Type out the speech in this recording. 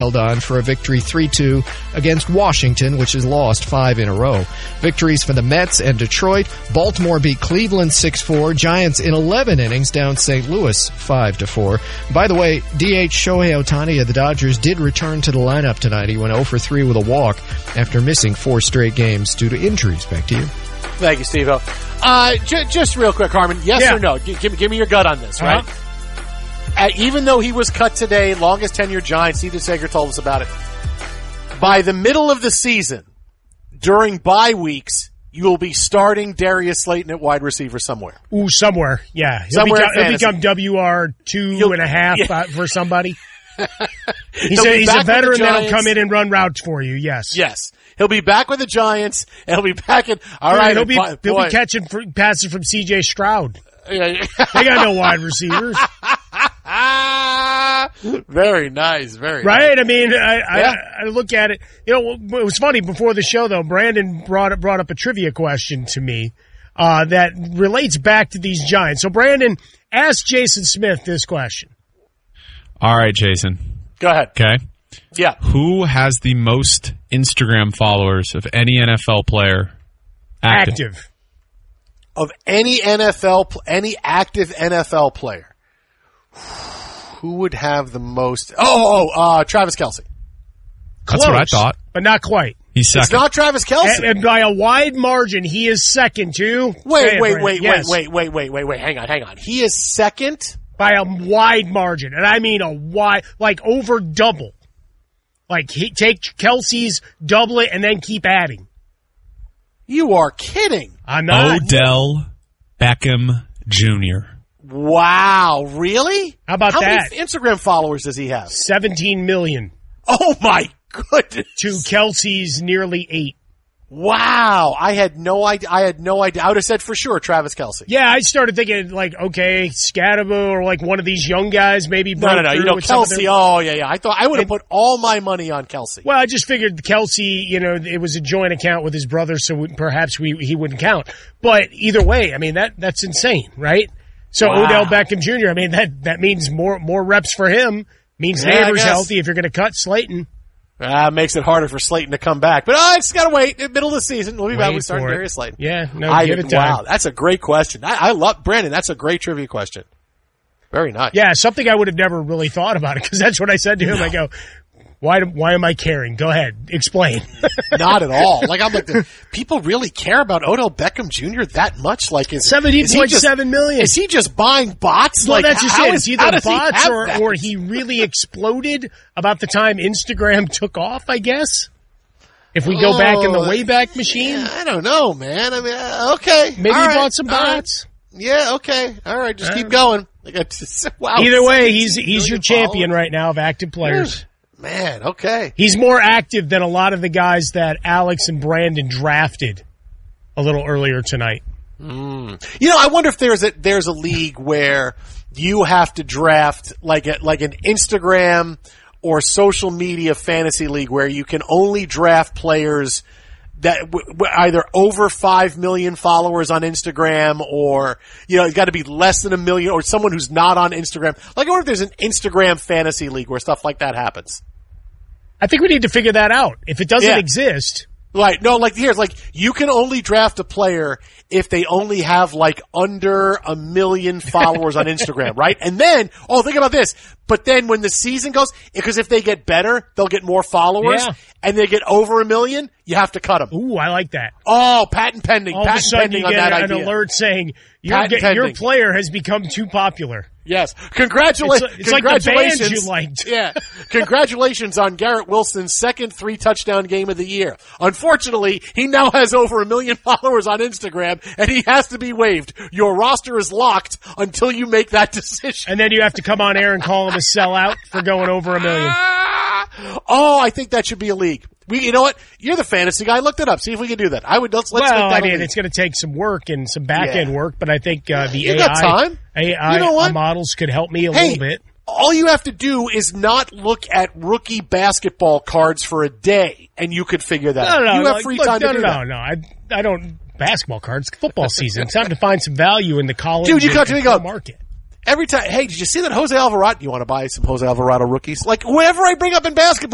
held on for a victory 3-2 against Washington, which has lost 5 in a row. Victories for the Mets and Detroit. Baltimore beat Cleveland 6-4. Giants in 11 innings down St. Louis 5-4. By the way, DH Shohei Ohtani of the Dodgers did return to the lineup tonight. He went 0 for 3 with a walk after missing 4 straight games due to injuries. Back to you. Thank you, Steve-O. Just real quick, Harmon, yes or no? Give me your gut on this, right? Even though he was cut today, longest tenured Giant, Steve DeSager told us about it. By the middle of the season, during bye weeks, you will be starting Darius Slayton at wide receiver somewhere. Ooh, somewhere, yeah. He'll become WR2.5 for somebody. He's a veteran that'll come in and run routes for you, yes. Yes. He'll be back with the Giants, and he'll be back in. All right, he'll be catching passes from C.J. Stroud. They got no wide receivers. Very nice, very right. Nice. I mean, I look at it. You know, it was funny before the show though. Brandon brought up a trivia question to me that relates back to these Giants. So, Brandon, ask Jason Smith this question. All right, Jason. Go ahead. Okay. Yeah. Who has the most Instagram followers of any NFL player active? Of any active NFL player. Who would have the most? Travis Kelce. That's what I thought. But not quite. He's second. It's not Travis Kelce. And by a wide margin, he is second too. Wait. Hang on. He is second? By a wide margin. And I mean a wide, like over double. Like take Kelce's, double it, and then keep adding. You are kidding. I'm not. Odell Beckham Jr. Wow, really? How about that? How many Instagram followers does he have? 17 million. Oh, my goodness. To Kelce's nearly 8. Wow. I had no idea. I would have said for sure Travis Kelce. Yeah, I started thinking, like, okay, Scatabo or, like, one of these young guys maybe. No. You know, Kelce, I thought I would have put all my money on Kelce. Well, I just figured Kelce, you know, it was a joint account with his brother, so perhaps he wouldn't count. But either way, I mean, that's insane, right? So wow. Odell Beckham Jr., I mean, that means more reps for him, means Neighbors healthy if you're going to cut Slayton. Makes it harder for Slayton to come back. But I just got to wait. In the middle of the season, we'll be back. We start Darius Slayton. Yeah, give it time. Wow, that's a great question. I love Brandon. That's a great trivia question. Very nice. Yeah, something I would have never really thought about it because that's what I said to him. I go, why am I caring? Go ahead, explain. Not at all. Like I'm like, people really care about Odell Beckham Jr. that much? Like, 17.7 million. Is he just buying bots? Well, like, that's just it. It's either bots or he really exploded about the time Instagram took off. I guess. If we go back in the Wayback Machine, I don't know, man. I mean, okay, maybe he bought some bots. Right. Yeah, okay, all right. Just keep going. Wow. Either way, he's your champion right now of active players. Man, okay. He's more active than a lot of the guys that Alex and Brandon drafted a little earlier tonight. You know, I wonder if there's a league where you have to draft like an Instagram or social media fantasy league where you can only draft players that either over 5 million followers on Instagram or, you know, it's got to be less than 1 million or someone who's not on Instagram. Like, I wonder if there's an Instagram fantasy league where stuff like that happens. I think we need to figure that out. If it doesn't exist. Right. No, like here's like you can only draft a player if they only have like under 1 million followers on Instagram, right? And then, think about this. But then when the season goes, because if they get better, they'll get more followers. Yeah. And they get over 1 million, you have to cut them. Ooh, I like that. Oh, patent pending. All patent of a sudden pending you get on that an alert saying your player has become too popular. Yes. Congratulations. It's like the band you liked. Yeah. Congratulations on Garrett Wilson's second 3-touchdown game of the year. Unfortunately, he now has over 1 million followers on Instagram, and he has to be waived. Your roster is locked until you make that decision. And then you have to come on air and call him a sellout for going over 1 million. I think that should be a league. You know what? You're the fantasy guy. Look that up. See if we can do that. Let's make that a league. It's going to take some work and some back-end work, but I think the AI models could help me a little bit. All you have to do is not look at rookie basketball cards for a day, and you could figure that out. You have free time to do that. No. I don't basketball cards. Football season. It's time to find some value in the college market. Every time, hey, did you see that Jose Alvarado? You want to buy some Jose Alvarado rookies? Like, whoever I bring up in basketball,